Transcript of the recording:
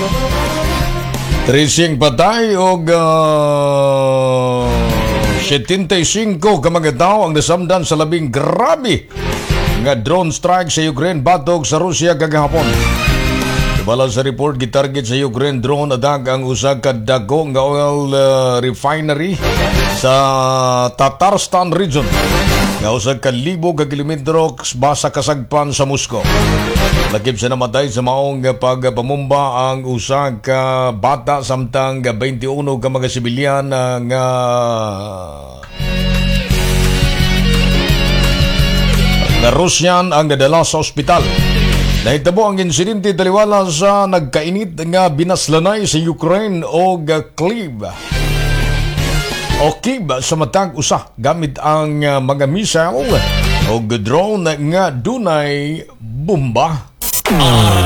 Tracing patay og 75 ka mga tawo ang nasamdan sa labing grabe nga drone strike sa Ukraine batog sa Russia kagahapon. Bala sa report, gitarget sa Ukraine drone adag ang usa ka dago nga oil refinery sa Tatarstan region nga usa ka libo ka kilometro basa kasagpan sa Moscow. Lakip sa namatay sa maong pagpamumba ang usa ka bata samtang 21 ka mga sibilyan nga Russian ang nadala sa ospital. Nahitabo ang insidente taliwala sa nagkainit nga binaslanay sa Ukraine o Kyiv sa matag usa gamit ang mga missile o drone nga dunay bomba.